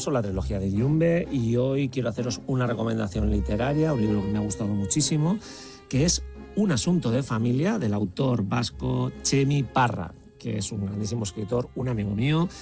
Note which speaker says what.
Speaker 1: con la trilogía de Yumbe y hoy quiero haceros una recomendación literaria, un libro que me ha gustado muchísimo, que es Un asunto de familia, del autor vasco Txemi Parra, que es un grandísimo escritor, un amigo mío,